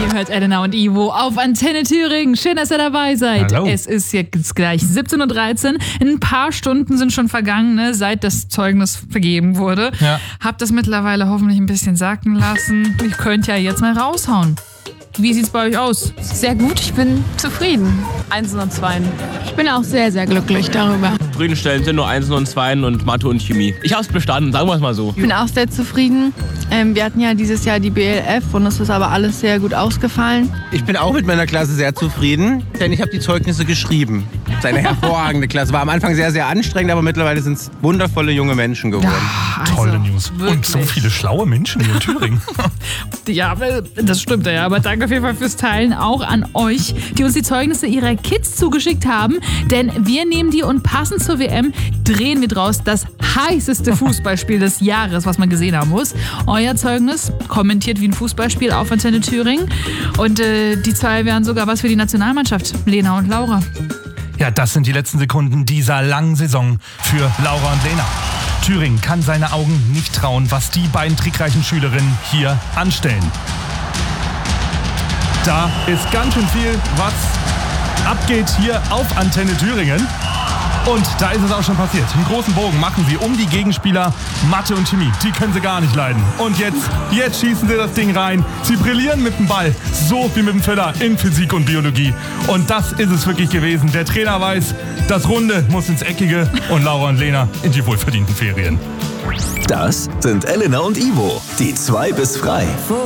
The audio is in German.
Ihr hört Elena und Ivo auf Antenne Thüringen. Schön, dass ihr dabei seid. Hallo. Es ist jetzt gleich 17:13 Uhr. Ein paar Stunden sind schon vergangen, ne, seit das Zeugnis vergeben wurde. Ja. Habt das mittlerweile hoffentlich ein bisschen sacken lassen. Ihr könnt ja jetzt mal raushauen. Wie sieht's bei euch aus? Sehr gut, ich bin zufrieden. Einsen und Zweien. Ich bin auch sehr, sehr glücklich darüber. Zufriedenstellend sind nur Einsen und Zweien und Mathe und Chemie. Ich hab's bestanden, sagen wir es mal so. Ich bin auch sehr zufrieden. Wir hatten ja dieses Jahr die BLF und es ist aber alles sehr gut ausgefallen. Ich bin auch mit meiner Klasse sehr zufrieden, denn ich habe die Zeugnisse geschrieben. Es ist eine hervorragende Klasse. War am Anfang sehr, sehr anstrengend, aber mittlerweile sind es wundervolle junge Menschen geworden. Also, Tolle News. Und wirklich. so viele schlaue Menschen hier in Thüringen. Ja, das stimmt ja. Aber danke auf jeden Fall fürs Teilen auch an euch, die uns die Zeugnisse ihrer Kids zugeschickt haben. Denn wir nehmen die und passend zur WM drehen wir draus das heißeste Fußballspiel des Jahres, was man gesehen haben muss. Euer Zeugnis kommentiert wie ein Fußballspiel auf Antenne Thüringen. Und die zwei wären sogar was für die Nationalmannschaft, Lena und Laura. Ja, das sind die letzten Sekunden dieser langen Saison für Laura und Lena. Thüringen kann seine Augen nicht trauen, was die beiden trickreichen Schülerinnen hier anstellen. Da ist ganz schön viel, was abgeht hier auf Antenne Thüringen. Und da ist es auch schon passiert. Einen großen Bogen machen sie um die Gegenspieler Mathe und Chemie. Die können sie gar nicht leiden. Und jetzt schießen sie das Ding rein. Sie brillieren mit dem Ball, so wie mit dem Föller in Physik und Biologie. Und das ist es wirklich gewesen. Der Trainer weiß, das Runde muss ins Eckige und Laura und Lena in die wohlverdienten Ferien. Das sind Elena und Ivo, die 2 bis frei.